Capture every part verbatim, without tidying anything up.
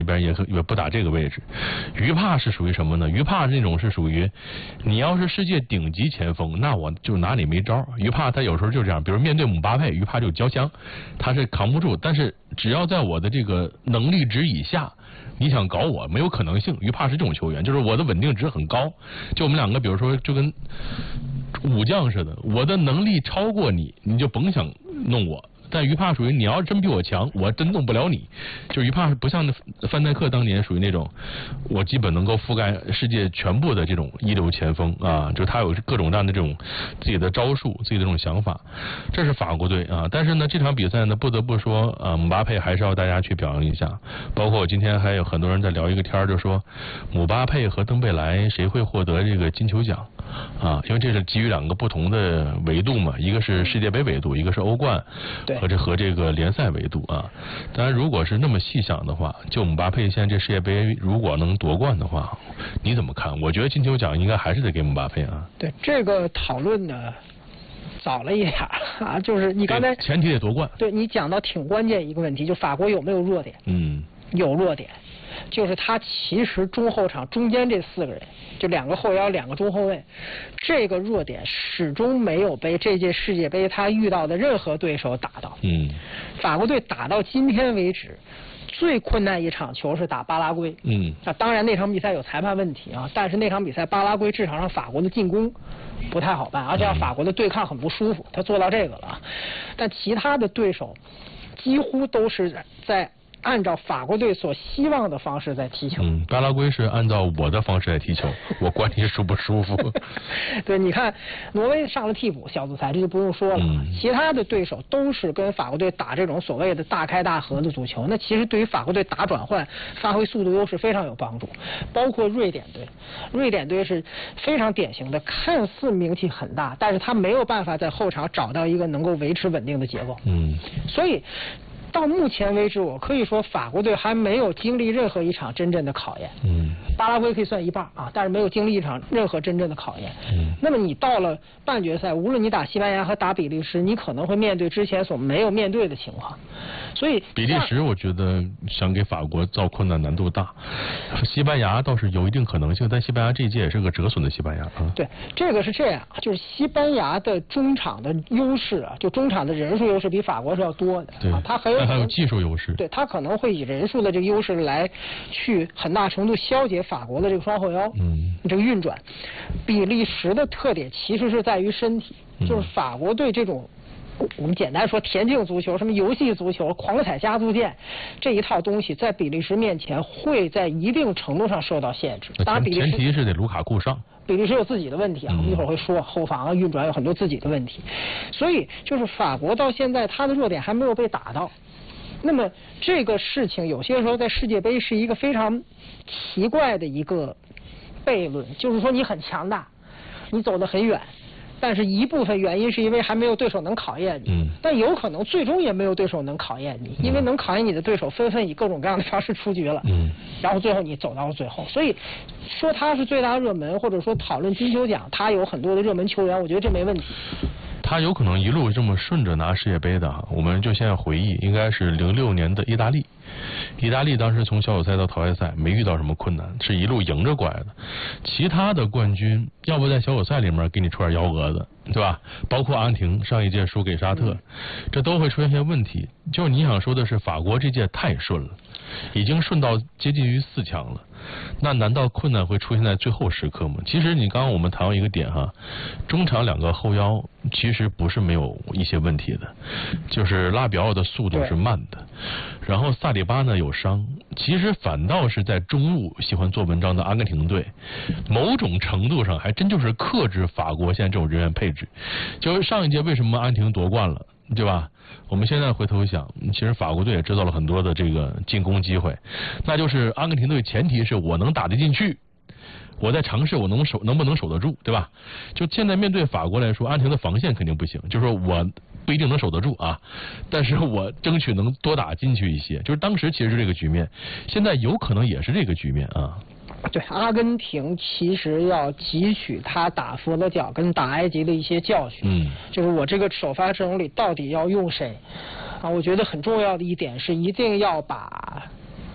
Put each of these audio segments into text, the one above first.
里边也也不打这个位置。于帕是属于什么呢？于帕那种是属于，你要是世界顶级前锋，那我就拿你没招。于帕他有时候就这样，比如面对姆巴佩，于帕就交枪，他是扛不住。但是只要在我的这个能力值以下，你想搞我没有可能性。于帕是这种球员，就是我的稳定值很高。就我们两个，比如说就跟武将似的，我的能力超过你，你就甭想弄我。但于帕属于你要真比我强，我真弄不了你。就于帕是不像那范戴克当年属于那种，我基本能够覆盖世界全部的这种一流前锋啊，就他有各种各样的这种自己的招数、自己的这种想法。这是法国队啊，但是呢，这场比赛呢，不得不说啊，姆巴佩还是要大家去表扬一下。包括我今天还有很多人在聊一个天，就说姆巴佩和登贝莱谁会获得这个金球奖啊？因为这是基于两个不同的维度嘛，一个是世界杯维度，一个是欧冠。 对。 和这和这个联赛维度啊，当然如果是那么细想的话，就姆巴佩现在这世界杯如果能夺冠的话，你怎么看？我觉得金球奖应该还是得给姆巴佩啊。 对这个讨论呢，早了一点啊，就是你刚才前提得夺冠。 对你讲到挺关键一个问题，就法国有没有弱点？ 嗯， 有弱点。就是他其实中后场中间这四个人，就两个后腰，两个中后卫，这个弱点始终没有被这届世界杯他遇到的任何对手打到。 嗯， 法国队打到今天为止，最困难一场球是打巴拉圭。 嗯， 啊，当然那场比赛有裁判问题啊，但是那场比赛巴拉圭至少让法国的进攻不太好办，而且让法国的对抗很不舒服，他做到这个了。但其他的对手几乎都是在按照法国队所希望的方式在踢球。 嗯，巴拉圭是按照我的方式在踢球，我管你舒不舒服。 对，你看挪威上了替补小组赛，这就不用说了。嗯、其他的对手都是跟法国队打这种所谓的大开大合的足球，那其实对于法国队打转换、发挥速度优势非常有帮助。包括瑞典队，瑞典队是非常典型的，看似名气很大，但是他没有办法在后场找到一个能够维持稳定的结构。 嗯， 所以。到目前为止，我可以说法国队还没有经历任何一场真正的考验。 嗯， 巴拉圭可以算一半啊，但是没有经历一场任何真正的考验。 嗯，那么你到了半决赛，无论你打西班牙和打比利时，你可能会面对之前所没有面对的情况。所以比利时我觉得想给法国造困难难度大，西班牙倒是有一定可能性，但西班牙这一届也是个折损的西班牙啊。 对，这个是这样，就是西班牙的中场的优势啊，就中场的人数优势比法国是要多的。 对， 啊，他很有。 还有技术优势， 对他可能会以人数的这个优势来去很大程度消解法国的这个双后腰， 嗯， 这个运转。比利时的特点其实是在于身体， 嗯、 就是法国队这种我们简单说田径足球、什么游戏足球、狂踩加速键这一套东西，在比利时面前会在一定程度上受到限制。当然，比利时前提是得卢卡库上。 比利时有自己的问题啊，我们一会儿会说后防啊、运转有很多自己的问题，所以就是法国到现在他的弱点还没有被打到。那么这个事情有些时候在世界杯是一个非常奇怪的一个悖论，就是说你很强大，你走得很远，但是一部分原因是因为还没有对手能考验你， 嗯， 但有可能最终也没有对手能考验你，因为能考验你的对手纷纷以各种各样的方式出局了， 嗯， 然后最后你走到了最后，所以说他是最大热门，或者说讨论金球奖，他有很多的热门球员，我觉得这没问题。 他有可能一路这么顺着拿世界杯的，我们就现在回忆，应该是零六年的意大利。意大利当时从小组赛到淘汰赛没遇到什么困难，是一路赢着过来的。其他的冠军，要不在小组赛里面给你出点幺蛾子，对吧？包括阿根廷上一届输给沙特，这都会出现一些问题。就是你想说的是，法国这届太顺了，已经顺到接近于四强了。那难道困难会出现在最后时刻吗？其实你刚刚我们谈到一个点哈，中场两个后腰其实不是没有一些问题的，就是拉比奥的速度是慢的，然后萨里巴呢有伤，其实反倒是在中路喜欢做文章的阿根廷队，某种程度上还真就是克制法国现在这种人员配置。就是上一届为什么阿根廷夺冠了，对吧？我们现在回头想，其实法国队也制造了很多的这个进攻机会，那就是阿根廷队前提是我能打得进去，我在尝试我能守能不能守得住，对吧？就现在面对法国来说，阿根廷的防线肯定不行，就是说我不一定能守得住啊，但是我争取能多打进去一些。就是当时其实是这个局面，现在有可能也是这个局面啊。 对，阿根廷其实要汲取他打佛罗角跟打埃及的一些教训， 嗯， 就是我这个首发阵容里到底要用谁啊？我觉得很重要的一点是，一定要把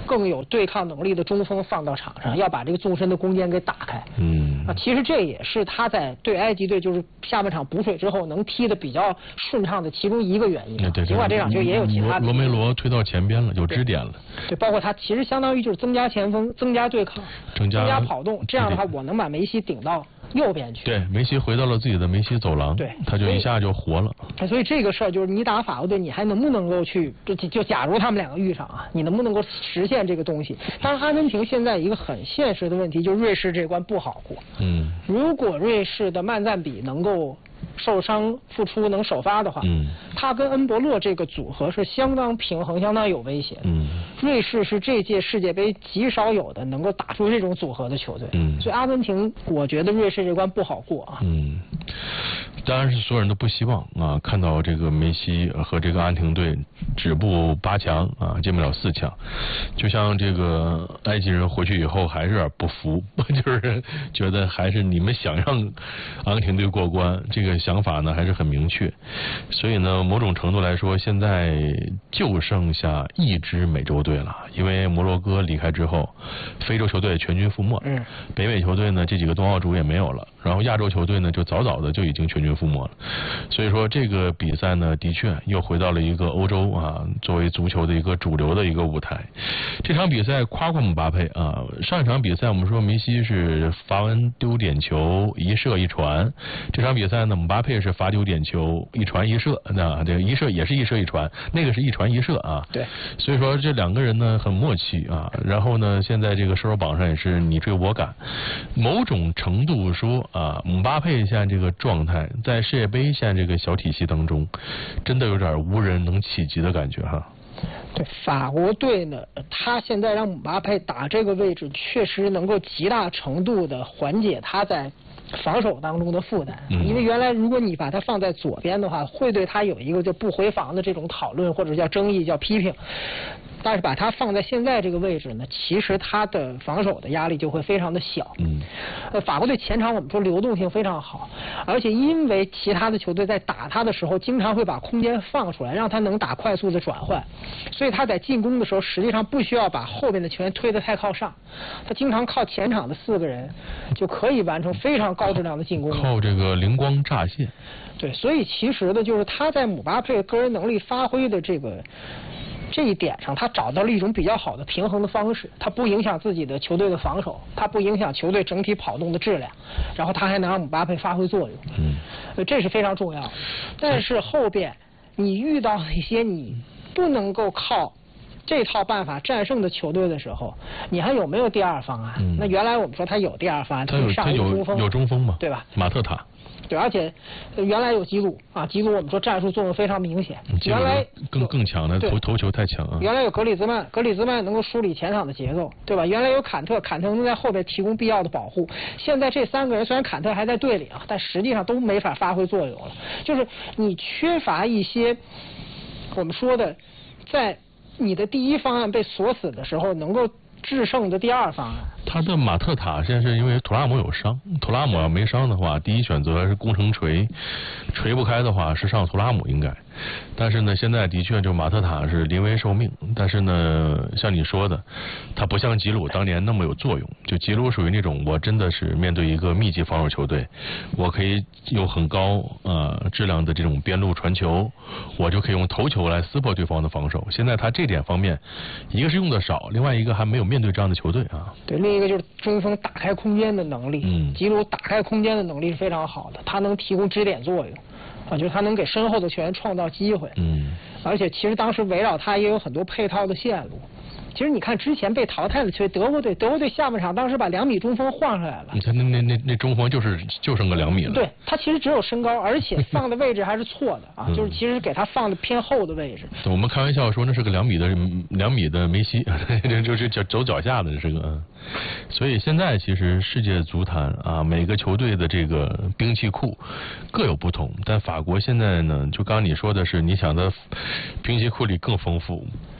更有对抗能力的中锋放到场上，要把这个纵深的空间给打开。 嗯啊，其实这也是他在对埃及队就是下半场补水之后能踢得比较顺畅的其中一个原因。 对对， 尽管这场球也有其他的。 罗梅罗推到前边了，有支点了。 对，包括他其实相当于就是增加前锋、增加对抗、 增加增加跑动，这样的话我能把梅西顶到右边去。 对，梅西回到了自己的梅西走廊， 对， 他就一下就活了。 所以这个事儿就是你打法国队，你还能不能够去就就假如他们两个遇上啊，你能不能够实现这个东西？当然，阿根廷现在一个很现实的问题就是瑞士这关不好过。 嗯， 如果瑞士的曼赞比能够受伤复出能首发的话， 嗯， 他跟恩博洛这个组合是相当平衡、相当有威胁的。 嗯， 瑞士是这届世界杯极少有的能够打出这种组合的球队。 嗯， 所以阿根廷，我觉得瑞士这关不好过啊。 嗯，当然是所有人都不希望啊看到这个梅西和这个阿根廷队止步八强啊，进不了四强。就像这个埃及人回去以后还是有点不服，就是觉得还是你们想让阿根廷队过关，这个想法呢还是很明确。所以呢，某种程度来说，现在就剩下一支美洲队了，因为摩洛哥离开之后，非洲球队全军覆没， 嗯， 北美球队呢这几个东道主也没有了，然后亚洲球队呢就早早的就已经全军覆没了。所以说这个比赛呢，的确又回到了一个欧洲啊作为足球的一个主流的一个舞台。这场比赛夸夸姆巴佩啊，上一场比赛我们说梅西是罚完丢点球一射一传，这场比赛呢姆巴佩是罚丢点球一传一射，那这个一射也是一射一传，那个是一传一射啊。 对， 所以说这两个人呢很默契啊，然后呢现在这个射手榜上也是你追我赶，某种程度说啊，姆巴佩现在这个状态在世界杯现在这个小体系当中，真的有点无人能企及的感觉哈。 对，法国队呢，他现在让姆巴佩打这个位置，确实能够极大程度的缓解他在防守当中的负担。 嗯， 因为原来如果你把他放在左边的话，会对他有一个就不回防的这种讨论，或者叫争议，叫批评。但是把他放在现在这个位置呢，其实他的防守的压力就会非常的小。 嗯， 呃，法国队前场我们说流动性非常好，而且因为其他的球队在打他的时候，经常会把空间放出来，让他能打快速的转换，所以他在进攻的时候，实际上不需要把后边的球员推得太靠上，他经常靠前场的四个人就可以完成非常高质量的进攻。 靠这个灵光乍现。 对，所以其实呢，就是他在姆巴佩个人能力发挥的这个。这一点上，他找到了一种比较好的平衡的方式，他不影响自己的球队的防守，他不影响球队整体跑动的质量，然后他还能让姆巴佩发挥作用，嗯，这是非常重要的。但是后边你遇到一些你不能够靠这套办法战胜的球队的时候，你还有没有第二方案？嗯、那原来我们说他有第二方案， 他有上一个中锋， 有中锋嘛， 对吧？ 马特塔。 对，而且原来有吉鲁啊，吉鲁我们说战术作用非常明显。原来更更强的头头球太强啊。 原来有格里兹曼，格里兹曼能够梳理前场的节奏，对吧？原来有坎特，坎特能在后边提供必要的保护。现在这三个人虽然坎特还在队里啊，但实际上都没法发挥作用了。就是你缺乏一些我们说的，在你的第一方案被锁死的时候，能够制胜的第二方案。 他的马特塔现在是因为图拉姆有伤，图拉姆要没伤的话，第一选择是攻城锤，锤不开的话是上图拉姆应该。但是呢，现在的确就马特塔是临危受命，但是呢，像你说的，他不像吉鲁当年那么有作用。就吉鲁属于那种，我真的是面对一个密集防守球队，我可以有很高呃质量的这种边路传球，我就可以用头球来撕破对方的防守。现在他这点方面，一个是用的少，另外一个还没有面对这样的球队啊。 对，另一个就是中锋打开空间的能力， 嗯， 吉鲁打开空间的能力是非常好的，他能提供支点作用。啊，就是他能给身后的球员创造机会， 嗯， 而且其实当时围绕他也有很多配套的线路。其实你看之前被淘汰的球队，德国队，德国队下半场当时把两米中锋换上来了。 你看那那那那中锋就是就剩个两米了。 对，他其实只有身高，而且放的位置还是错的啊，嗯、就是其实给他放的偏后的位置。 我们开玩笑说那是个两米的两米的梅西，这就是脚走脚下的这是个。所以现在其实世界足坛啊，每个球队的这个兵器库各有不同，但法国现在呢，就刚刚你说的是，你想的兵器库里更丰富。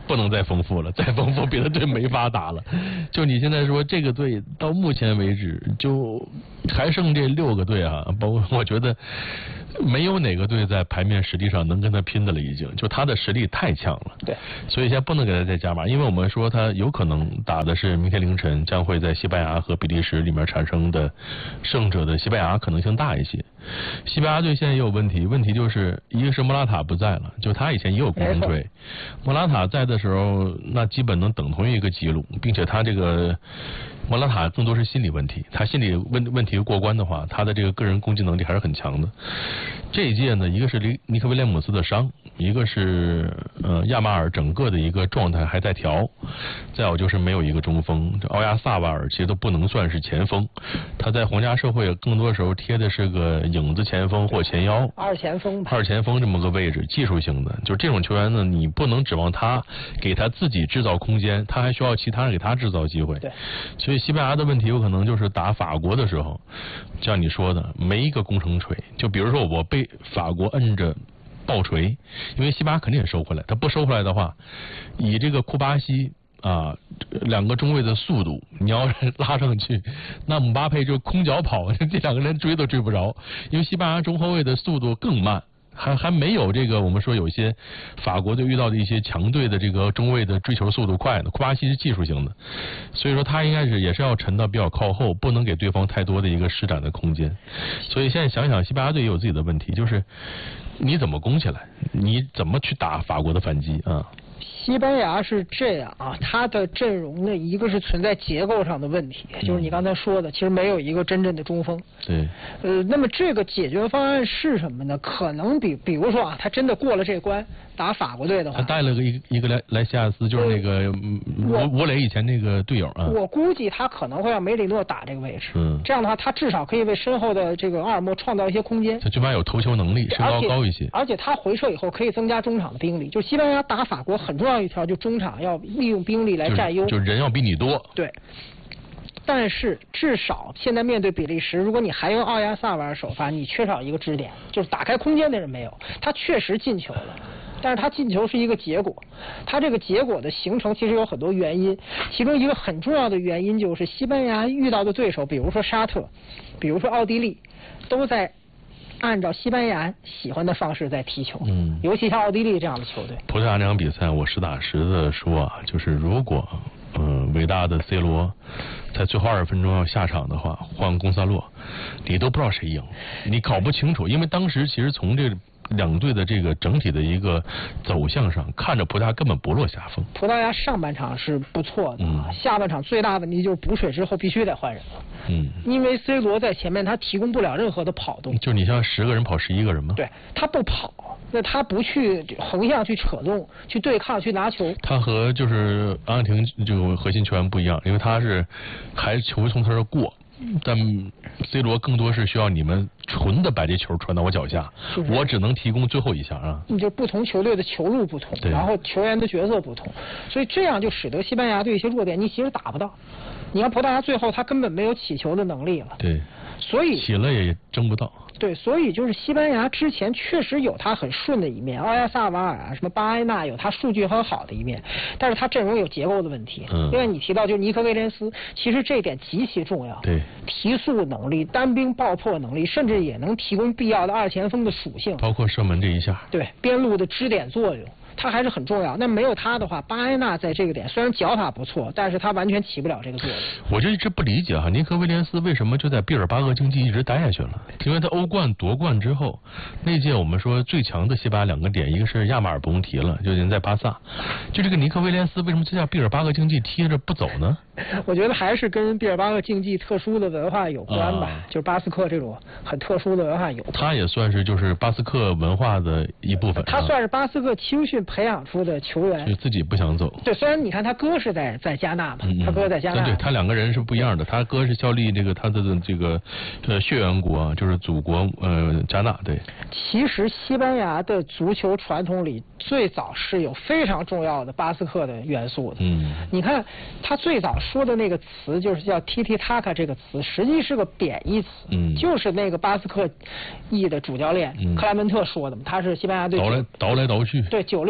不能再丰富了，再丰富别的队没法打了。就你现在说这个队到目前为止就还剩这六个队啊，包括我觉得没有哪个队在牌面实力上能跟他拼的了，已经就他的实力太强了。 对， 所以现在不能给他再加码，因为我们说他有可能打的是明天凌晨将会在西班牙和比利时里面产生的胜者的西班牙可能性大一些。西班牙队现在也有问题，问题就是一个是莫拉塔不在了，就他以前也有工程锤，莫拉塔在的时候那基本能等同于一个吉鲁，并且他这个莫拉塔更多是心理问题，他心理问问题过关的话，他的这个个人攻击能力还是很强的。这一届呢，一个是尼尼克威廉姆斯的伤，一个是呃亚马尔整个的一个状态还在调，再有就是没有一个中锋，这奥亚萨瓦尔其实都不能算是前锋，他在皇家社会更多时候贴的是个影子前锋或前腰， 二前锋， 二前锋这么个位置，技术性的，就这种球员呢，你不能指望他给他自己制造空间，他还需要其他人给他制造机会。 对， 所以西班牙的问题有可能就是打法国的时候，像你说的，没一个攻城锤，就比如说我被法国摁着爆锤，因为西班牙肯定也收回来，他不收回来的话，以这个库巴西啊两个中卫的速度，你要是拉上去，那姆巴佩就空脚跑，这两个人追都追不着，因为西班牙中后卫的速度更慢。还还没有这个我们说有些法国队遇到的一些强队的这个中卫的追求速度快的，库巴西是技术型的，所以说他应该是也是要沉到比较靠后，不能给对方太多的一个施展的空间。所以现在想想，西班牙队也有自己的问题，就是你怎么攻起来，你怎么去打法国的反击啊？ 西班牙是这样啊，他的阵容呢，一个是存在结构上的问题，就是你刚才说的，其实没有一个真正的中锋。 对。 呃，那么这个解决方案是什么呢？可能比比如说啊，他真的过了这关，打法国队的话， 他带了个一一个莱莱西亚斯，就是那个吴吴磊以前那个队友啊。 我估计他可能会让梅里诺打这个位置， 嗯， 这样的话，他至少可以为身后的这个阿尔莫创造一些空间。 他起码有头球能力，身高高一些。 而且他回撤以后可以增加中场的兵力。就西班牙打法国很重要一条，就中场要利用兵力来占优， 就, 就人要比你多。 对。但是至少现在面对比利时，如果你还用奥亚萨瓦尔首发，你缺少一个支点，就是打开空间的人没有。他确实进球了，但是他进球是一个结果，他这个结果的形成其实有很多原因，其中一个很重要的原因就是西班牙遇到的对手，比如说沙特，比如说奥地利，都在按照西班牙喜欢的方式在踢球， 嗯， 尤其像奥地利这样的球队。 葡萄牙这场比赛，我实打实的说啊，就是如果嗯伟大的 C 罗在最后二十分钟要下场的话，换贡萨洛，你都不知道谁赢，你搞不清楚，因为当时其实从这两队的这个整体的一个走向上，看着葡萄牙根本不落下风。 葡萄牙上半场是不错的，嗯，下半场最大问题就是补水之后必须得换人了。嗯，因为 C 罗在前面他提供不了任何的跑动。 就你像十个人跑十一个人吗？ 对，他不跑，那他不去横向去扯动、去对抗、去拿球。 他和就是阿根廷这个核心球员不一样，因为他是还球从他这过。但 C 罗更多是需要你们纯的把这球传到我脚下，我只能提供最后一下啊。 你就不同球队的球路不同，然后球员的角色不同，所以这样就使得西班牙队一些弱点你其实打不到。你看葡萄牙最后他根本没有起球的能力了， 对， 所以起了也争不到。对， 所以就是西班牙之前确实有他很顺的一面，奥亚萨瓦尔啊，什么巴埃纳有他数据很好的一面，但是他阵容有结构的问题。嗯，因为你提到就是尼克威廉斯，其实这一点极其重要。 对， 提速能力、单兵爆破能力，甚至也能提供必要的二前锋的属性， 包括射门这一下。 对，边路的支点作用。他还是很重要，那没有他的话，巴埃纳在这个点虽然脚法不错，但是他完全起不了这个作用。 我就一直不理解哈，尼克威廉斯为什么就在毕尔巴鄂竞技一直待下去了？因为他欧冠夺冠之后，那届我们说最强的西班牙两个点，一个是亚马尔不用提了，就人在巴萨，就这个尼克威廉斯为什么就在毕尔巴鄂竞技踢着不走呢？ 我觉得还是跟毕尔巴鄂竞技特殊的文化有关吧，啊、就是巴斯克这种很特殊的文化有关。 他也算是就是巴斯克文化的一部分。 他算是巴斯克青训培养出的球员， 就自己不想走。 对，虽然你看他哥是在在加纳嘛，嗯、他哥在加纳， 对他两个人是不一样的。他哥是效力这个他的这个呃血缘国，就是祖国呃加纳。对， 其实西班牙的足球传统里最早是有非常重要的巴斯克的元素的。嗯，你看他最早说的那个词就是叫 tiki taka 这个词，实际是个贬义词。嗯，就是那个巴斯克裔的主教练、嗯、克莱门特说的嘛，他是西班牙队倒来倒来倒去。 对，九六。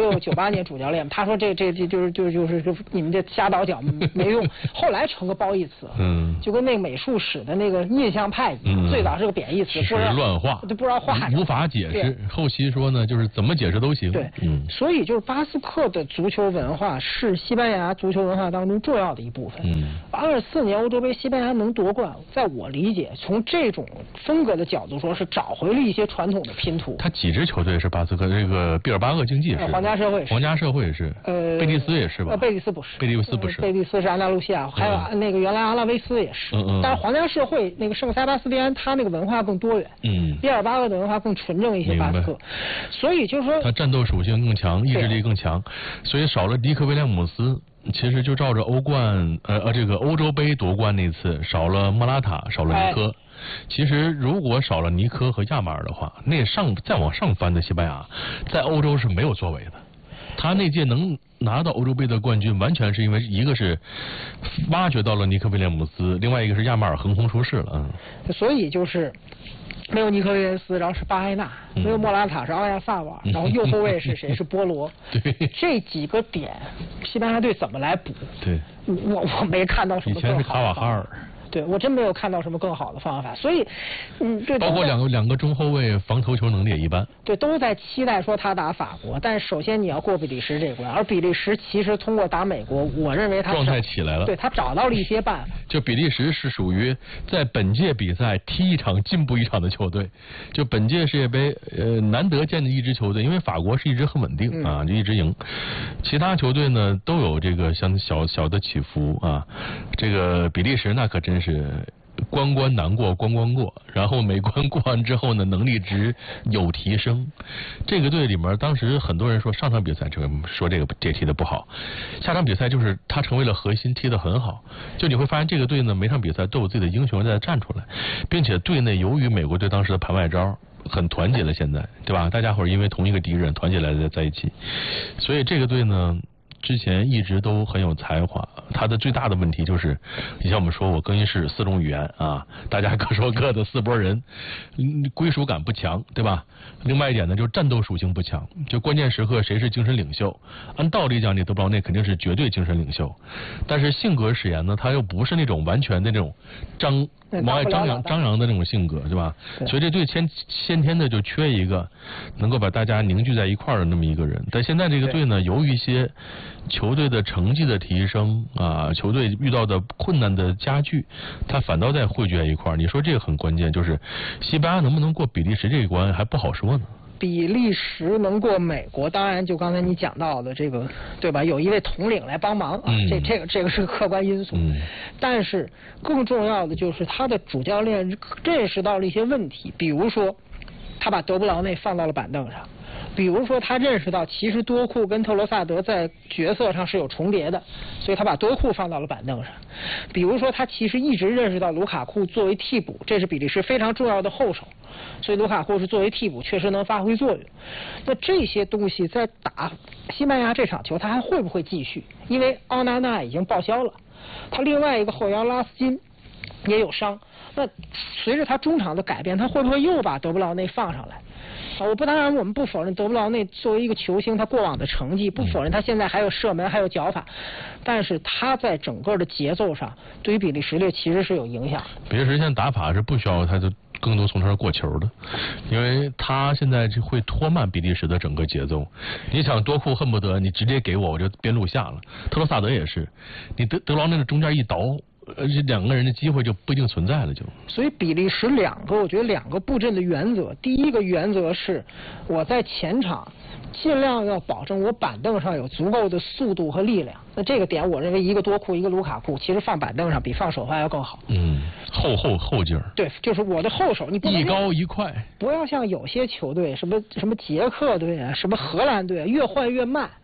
六九八年主教练，他说这这这就是就就是你们这瞎倒脚没用，后来成个褒义词， 嗯， 就跟那个美术史的那个印象派一样，嗯、最早是个贬义词， 是乱画， 就不知道画无法解释。后期说呢，就是怎么解释都行。 对，嗯，所以就是巴斯克的足球文化是西班牙足球文化当中重要的一部分。嗯，八二四年欧洲杯西班牙能夺冠，在我理解，从这种风格的角度说，是找回了一些传统的拼图。 他几支球队是巴斯克？这个毕尔巴鄂竞技是， 皇家社会是， 皇家社会是，呃，贝蒂斯也是吧？ 呃，贝蒂斯不是， 贝蒂斯不是， 贝蒂斯是安达卢西亚，还有那个原来阿拉维斯也是。嗯嗯。但是皇家社会那个圣塞巴斯蒂安，他那个文化更多元。嗯。毕尔巴鄂的文化更纯正一些，巴斯克。所以就是说， 他战斗属性更强，意志力更强，所以少了迪克威廉姆斯。其实就照着欧冠，呃呃，这个欧洲杯夺冠那次少了莫拉塔，少了尼科。哎、其实如果少了尼科和亚马尔的话，那上再往上翻的西班牙，在欧洲是没有作为的。他那届能拿到欧洲杯的冠军，完全是因为一个是挖掘到了尼科威廉姆斯，另外一个是亚马尔横空出世了。 嗯，所以就是没有尼科威廉斯，然后是巴埃纳，没有莫拉塔是奥亚萨瓦，然后右后卫是谁？是波罗。 对， 这几个点，西班牙队怎么来补？ 对， 我我没看到什么更好的。 以前是卡瓦哈尔。 对，我真没有看到什么更好的方法，所以，嗯，对， 包括两个两个中后卫防头球能力也一般。 对，都在期待说他打法国，但是首先你要过比利时这关，而比利时其实通过打美国，我认为他状态起来了， 对他找到了一些办法。 就比利时是属于在本届比赛踢一场进步一场的球队，就本届世界杯呃难得见的一支球队，因为法国是一直很稳定、嗯、啊，就一直赢，其他球队呢都有这个像小小的起伏啊，这个比利时那可真是。是关关难过关关过，然后每关过完之后呢，能力值有提升。这个队里面当时很多人说上场比赛这个说这个这踢的不好，下场比赛就是他成为了核心，踢得很好。就你会发现这个队呢，每场比赛都有自己的英雄在站出来，并且队内由于美国队当时的盘外招很团结了，现在对吧？大家伙因为同一个敌人团结来在在一起，所以这个队呢。之前一直都很有才华，他的最大的问题就是，你像我们说我更衣室四种语言啊，大家各说各的，四拨人，归属感不强，对吧？另外一点呢，就是战斗属性不强，就关键时刻谁是精神领袖？按道理讲，你德布劳内肯定是绝对精神领袖，但是性格使然呢，他又不是那种完全的那种张往外张扬张扬的那种性格，是吧？所以这队先先天的就缺一个能够把大家凝聚在一块儿的那么一个人。但现在这个队呢，由于一些球队的成绩的提升啊，球队遇到的困难的加剧，他反倒在汇聚在一块儿。你说这个很关键，就是西班牙能不能过比利时这一关还不好说呢。 比利时能过美国，当然就刚才你讲到的这个，对吧？有一位统领来帮忙啊，嗯、这这个这个是个客观因素。嗯、但是更重要的就是他的主教练认识到了一些问题，比如说他把德布劳内放到了板凳上。比如说他认识到其实多库跟特罗萨德在角色上是有重叠的，所以他把多库放到了板凳上。比如说他其实一直认识到卢卡库作为替补，这是比利时非常重要的后手，所以卢卡库是作为替补确实能发挥作用。那这些东西在打西班牙这场球他还会不会继续？因为奥纳纳已经报销了，他另外一个后腰拉斯金也有伤，那随着他中场的改变，他会不会又把德布劳内放上来？啊，我不当然我们不否认德布劳内作为一个球星他过往的成绩，不否认他现在还有射门还有脚法，但是他在整个的节奏上对于比利时队其实是有影响的。 比利时现在打法是不需要他就更多从这儿过球的，因为他现在就会拖慢比利时的整个节奏。你想多库恨不得你直接给我我就边路下了，特罗萨德也是，你德德劳内的中间一倒。而且两个人的机会就不一定存在了，就所以比利时两个，我觉得两个布阵的原则，第一个原则是我在前场尽量要保证我板凳上有足够的速度和力量。那这个点，我认为一个多库一个卢卡库，其实放板凳上比放首发要更好。 嗯，后后后劲儿。 对，就是我的后手，你不能一高一快， 不要像有些球队，什么什么捷克队啊，什么荷兰队啊，越换越慢。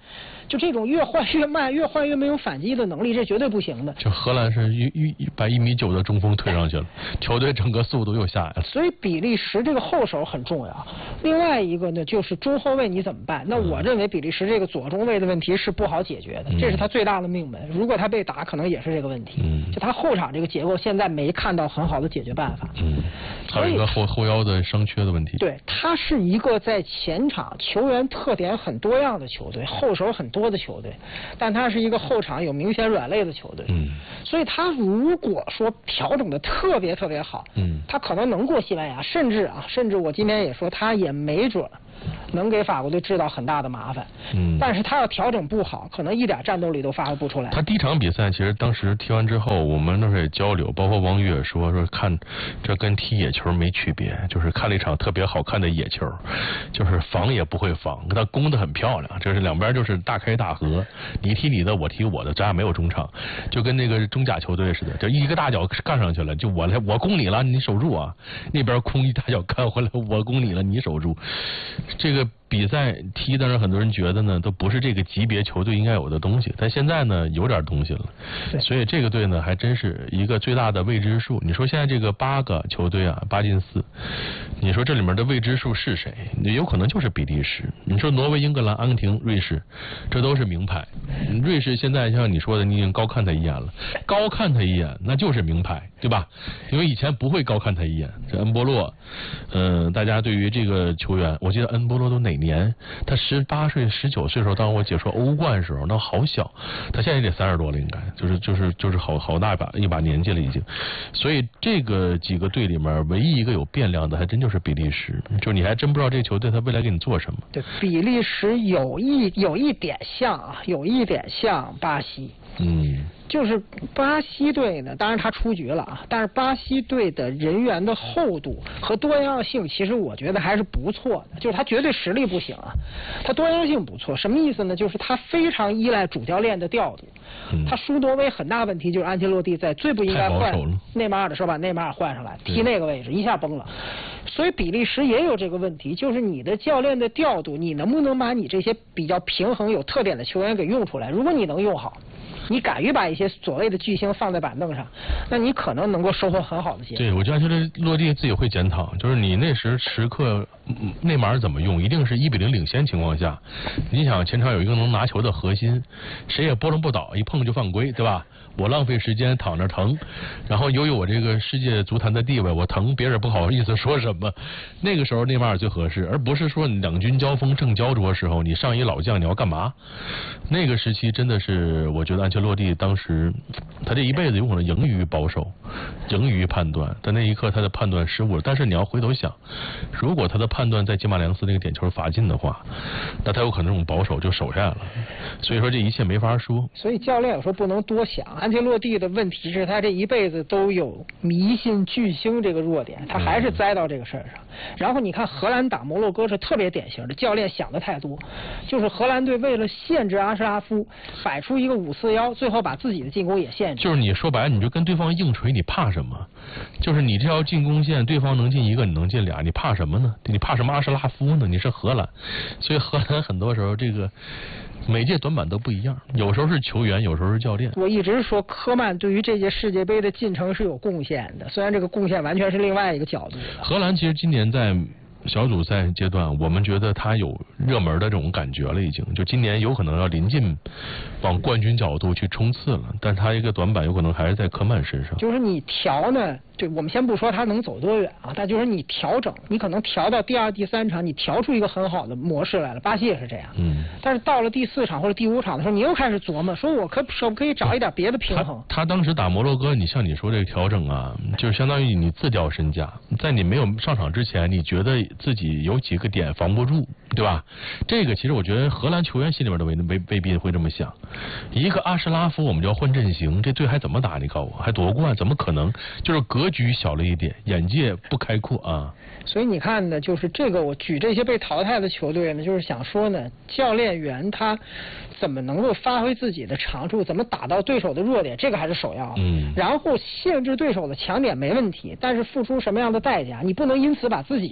就这种越换越慢，越换越没有反击的能力，这绝对不行的。 就荷兰是一一把一米九的中锋推上去了，球队整个速度又下来了。 所以比利时这个后手很重要。另外一个呢，就是中后卫你怎么办？那我认为比利时这个左中卫的问题是不好解决的，嗯、这是他最大的命门。如果他被打，可能也是这个问题。嗯，就他后场这个结构现在没看到很好的解决办法。 嗯，还有一个后后腰的伤缺的问题。 对，他是一个在前场球员特点很多样的球队，后手很多的球队，但他是一个后场有明显软肋的球队。嗯，所以他如果说调整的特别特别好，嗯，他可能能过西班牙，甚至啊，甚至我今天也说他也没准能给法国队制造很大的麻烦。嗯，但是他要调整不好，可能一点战斗力都发挥不出来。 他第一场比赛其实当时踢完之后，我们那时候也交流，包括王宇也说说看这跟踢野球没区别，就是看了一场特别好看的野球，就是防也不会防，他攻得很漂亮，这是两边就是大开大合，你踢你的，我踢我的，咱俩没有中场，就跟那个中甲球队似的，就一个大脚干上去了，就我来我攻你了，你守住啊，那边空一大脚干回来，我攻你了，你守住。这个比赛踢的让很多人觉得呢，都不是这个级别球队应该有的东西，但现在呢有点东西了，所以这个队呢还真是一个最大的未知数。你说现在这个八个球队啊，八进四，你说这里面的未知数是谁？有可能就是比利时。你说挪威、英格兰、阿根廷、瑞士，这都是名牌。瑞士现在像你说的，你已经高看他一眼了，高看他一眼那就是名牌，对吧？因为以前不会高看他一眼。这恩波洛，嗯、呃，大家对于这个球员，我记得恩波洛都哪年？他十八岁、十九岁的时候，当我解说欧冠的时候，那好小，他现在也得三十多了，应该就是就是就是好好大一把一把年纪了已经。所以这个几个队里面，唯一一个有变量的，还真就是比利时。就你还真不知道这个球队他未来给你做什么。 对，比利时有一有一点像啊，有一点像巴西。嗯。就是巴西队呢，当然他出局了啊，但是巴西队的人员的厚度和多样性，其实我觉得还是不错的。就是他绝对实力不行啊，他多样性不错。什么意思呢？就是他非常依赖主教练的调度。嗯、他输挪威很大问题就是安切洛蒂在最不应该换内马尔的时候把内马尔换上来踢那个位置，一下崩了。所以比利时也有这个问题，就是你的教练的调度，你能不能把你这些比较平衡有特点的球员给用出来？如果你能用好，你敢于把一些所谓的巨星放在板凳上，那你可能能够收获很好的结果。 对，我觉得这洛蒂自己会检讨，就是你那时时刻内马尔怎么用，一定是一比零领先情况下，你想前场有一个能拿球的核心，谁也拨弄不倒，一碰就犯规，对吧？我浪费时间躺着疼，然后由于我这个世界足坛的地位，我疼别人不好意思说什么。那个时候内马尔最合适，而不是说两军交锋正焦灼的时候，你上一老将你要干嘛？那个时期真的是，我觉得安切洛蒂当时他这一辈子有可能赢于保守，赢于判断，但那一刻他的判断失误了。但是你要回头想，如果他的判断在金马良斯那个点球罚进的话，那他有可能这种保守就守下来了。所以说这一切没法说。 所以教练有时候不能多想。安切洛蒂的问题是他这一辈子都有迷信巨星这个弱点，他还是栽到这个事儿上。然后你看荷兰打摩洛哥是特别典型的，教练想的太多，就是荷兰队为了限制阿什拉夫，摆出一个五四幺，最后把自己的进攻也限制。 就是你说白了，你就跟对方硬锤，你怕什么？就是你这条进攻线，对方能进一个，你能进俩，你怕什么呢？你怕什么阿什拉夫呢？你是荷兰，所以荷兰很多时候这个每届短板都不一样，有时候是球员，有时候是教练。 我一直说科曼对于这届世界杯的进程是有贡献的，虽然这个贡献完全是另外一个角度。 荷兰其实今年在小组赛阶段，我们觉得他有热门的这种感觉了，已经就今年有可能要临近往冠军角度去冲刺了，但他一个短板有可能还是在科曼身上。 就是你调呢，对，我们先不说他能走多远啊，但就是你调整，你可能调到第二、第三场，你调出一个很好的模式来了。巴西也是这样，嗯。但是到了第四场或者第五场的时候，你又开始琢磨，说我可可不可以找一点别的平衡？ 他, 他当时打摩洛哥，你像你说这个调整啊，就是相当于你自掉身价，在你没有上场之前，你觉得自己有几个点防不住，对吧？这个其实我觉得荷兰球员心里面都未未未必会这么想。一个阿什拉夫，我们就要换阵型，这队还怎么打？你告诉我，还夺冠？怎么可能？就是格局小了一点，眼界不开阔啊。 所以你看呢，就是这个我举这些被淘汰的球队呢，就是想说呢，教练员他怎么能够发挥自己的长处，怎么打到对手的弱点，这个还是首要的。嗯。然后限制对手的强点没问题，但是付出什么样的代价，你不能因此把自己的球路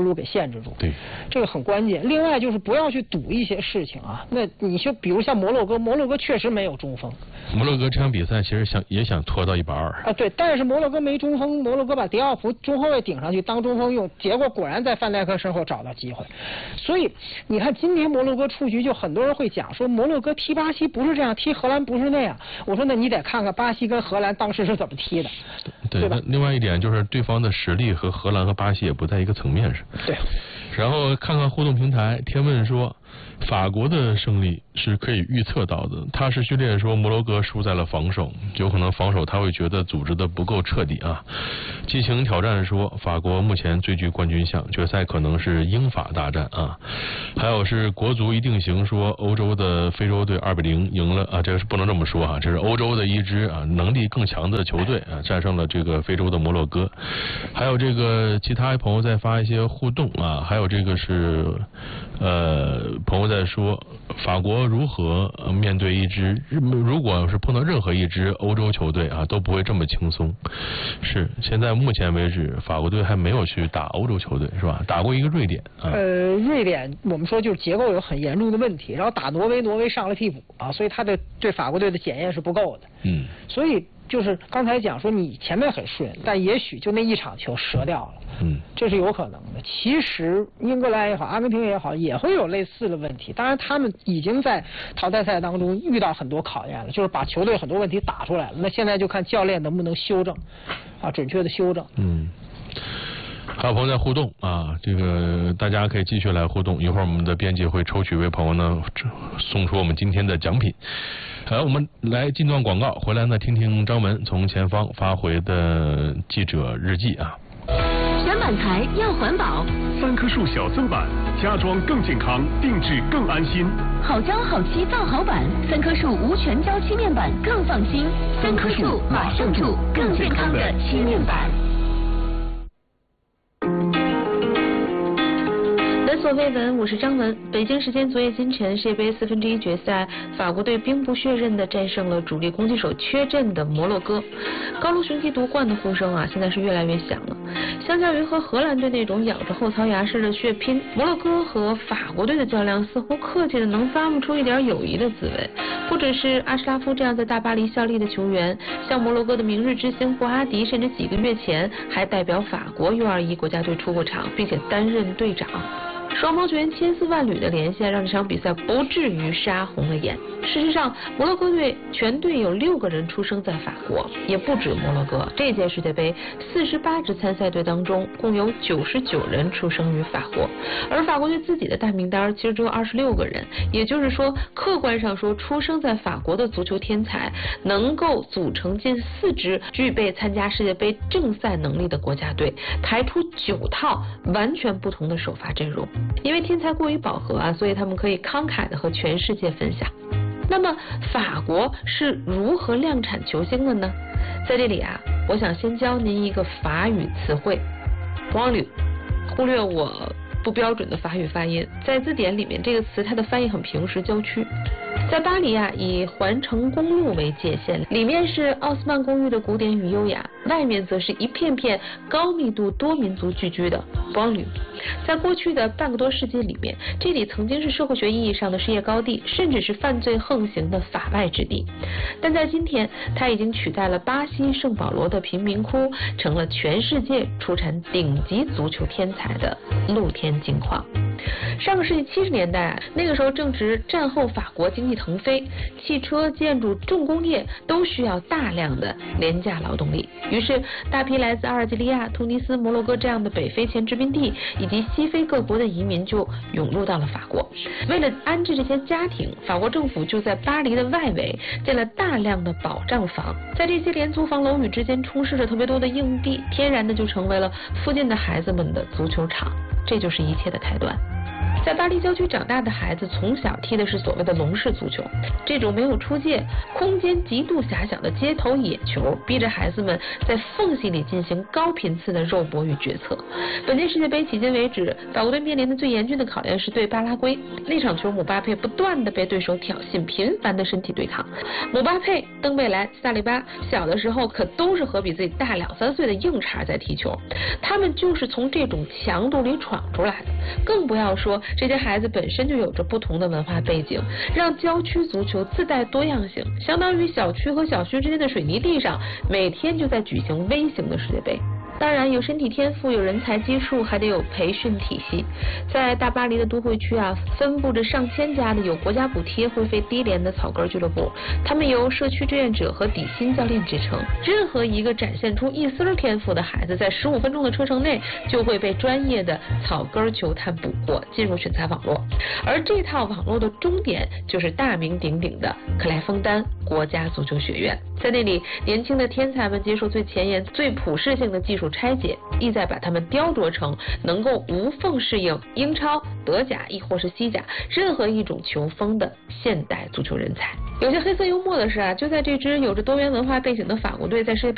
路给限制住。 对， 这个很关键。另外就是不要去赌一些事情啊。那你就比如像摩洛哥，摩洛哥确实没有中锋。 摩洛哥这场比赛其实想也想拖到一百二啊，对，但是摩洛哥没中锋，摩洛哥把迪奥普中后卫顶上去当中锋用，结果果然在范戴克身后找到机会。所以你看今年摩洛哥出局，就很多人会讲说摩洛哥踢巴西不是这样，踢荷兰不是那样。我说那你得看看巴西跟荷兰当时是怎么踢的， 对, 对吧？ 另外一点就是对方的实力和荷兰和巴西也不在一个层面上。 对。 然后看看互动平台，天问说法国的胜利是可以预测到的。他是训练说摩洛哥输在了防守，有可能防守他会觉得组织的不够彻底啊。激情挑战说法国目前最具冠军相，决赛可能是英法大战啊。还有是国足一定行说欧洲的非洲队二比零赢了啊，这个是不能这么说啊，这是欧洲的一支啊能力更强的球队啊战胜了这个非洲的摩洛哥。还有这个其他朋友在发一些互动啊，还有这个是呃朋友在说法国如何面对一支，如果是碰到任何一支欧洲球队啊都不会这么轻松。是现在目前为止法国队还没有去打欧洲球队是吧？打过一个瑞典啊。 呃，瑞典我们说就是结构有很严重的问题，然后打挪威，挪威上了替补啊，所以他的对法国队的检验是不够的。 嗯。 所以就是刚才讲说你前面很顺，但也许就那一场球折掉了。 嗯， 这是有可能的。其实英格兰也好，阿根廷也好，也会有类似的问题。当然，他们已经在淘汰赛当中遇到很多考验了，就是把球队很多问题打出来了。那现在就看教练能不能修正，啊，准确的修正。 嗯。还有朋友在互动啊，这个大家可以继续来互动。一会儿我们的编辑会抽取一位朋友呢，送出我们今天的奖品。好，我们来进段广告，回来呢听听张文从前方发回的记者日记啊。 选板材要环保， 三棵树小增板，家装更健康，定制更安心。 好胶好漆造好板，三棵树无全胶漆面板更放心。三棵树马上住更健康的漆面板。闻所未闻，我是张文。北京时间昨夜今晨，世界杯四分之一决赛，法国队兵不血刃地战胜了主力攻击手缺阵的摩洛哥。高卢雄鸡夺冠的呼声啊，现在是越来越响了。相较于和荷兰队那种咬着后槽牙式的血拼，摩洛哥和法国队的较量似乎客气的能咂摸出一点友谊的滋味。不只是阿什拉夫这样在大巴黎效力的球员，像摩洛哥的明日之星布哈迪，甚至几个月前还代表法国 U 二十一 国家队出过场，并且担任队长。双方球员千丝万缕的连线，让这场比赛不至于杀红了眼。事实上，摩洛哥队全队有六个人出生在法国，也不止摩洛哥。这届世界杯四十八支参赛队当中，共有九十九人出生于法国，而法国队自己的大名单其实只有二十六个人。也就是说，客观上说，出生在法国的足球天才能够组成近四支具备参加世界杯正赛能力的国家队，排出九套完全不同的首发阵容。因为天才过于饱和啊，所以他们可以慷慨的和全世界分享。那么法国是如何量产球星的呢？在这里啊，我想先教您一个法语词汇 banlieue， 忽略我不标准的法语发音，在字典里面这个词它的翻译很平实，郊区。在巴黎啊，以环城公路为界限，里面是奥斯曼公寓的古典与优雅，外面则是一片片高密度多民族聚居的banlieue。在过去的半个多世纪里面，这里曾经是社会学意义上的事业高地，甚至是犯罪横行的法外之地。但在今天，它已经取代了巴西圣保罗的贫民窟，成了全世界出产顶级足球天才的露天金矿。上个世纪七十年代啊，那个时候正值战后法国经济腾飞，汽车、建筑、重工业都需要大量的廉价劳动力。于是，大批来自阿尔及利亚、突尼斯、摩洛哥这样的北非前殖民地以及西非各国的移民就涌入到了法国。为了安置这些家庭，法国政府就在巴黎的外围建了大量的保障房，在这些廉租房楼宇之间充斥着特别多的硬地，天然的就成为了附近的孩子们的足球场。这就是一切的开端。在在巴黎郊区长大的孩子，从小踢的是所谓的龙式足球，这种没有出界、空间极度狭小的街头野球，逼着孩子们在缝隙里进行高频次的肉搏与决策。本届世界杯迄今为止，法国队面临的最严峻的考验是对巴拉圭。那场球，姆巴佩不断的被对手挑衅，频繁的身体对抗。姆巴佩、登贝莱、萨利巴小的时候可都是和比自己大两三岁的硬茬在踢球，他们就是从这种强度里闯出来的。更不要说这些孩子本身就有着不同的文化背景，让郊区足球自带多样性，相当于小区和小区之间的水泥地上，每天就在举行微型的世界杯。当然，有身体天赋，有人才基数，还得有培训体系。在大巴黎的都会区啊，分布着上千家的有国家补贴、会费低廉的草根俱乐部，他们由社区志愿者和底薪教练支撑。任何一个展现出一丝天赋的孩子，在十五分钟的车程内就会被专业的草根球探捕获，进入选材网络。而这套网络的终点就是大名鼎鼎的克莱枫丹国家足球学院。在那里，年轻的天才们接受最前沿、最普适性的技术拆解，意在把他们雕琢成能够无缝适应英超、德甲亦或是西甲任何一种球风的现代足球人才。有些黑色幽默的是啊，就在这支有着多元文化背景的法国队在世界杯